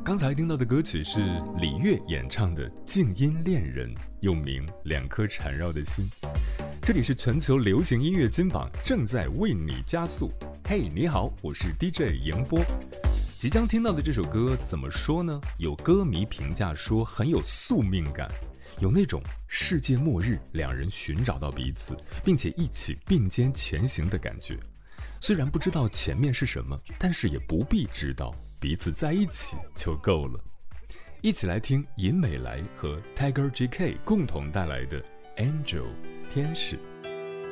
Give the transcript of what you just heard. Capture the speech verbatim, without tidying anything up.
刚才听到的歌曲是李悦演唱的《静音恋人》，又名《两颗缠绕的心》。这里是全球流行音乐金榜，正在为你加速。嘿，你好，我是 D J 迎波。即将听到的这首歌怎么说呢？有歌迷评价说很有宿命感，有那种世界末日两人寻找到彼此，并且一起并肩前行的感觉。虽然不知道前面是什么，但是也不必知道，彼此在一起就够了。一起来听尹美来和 Tiger G K 共同带来的 Angel 天使。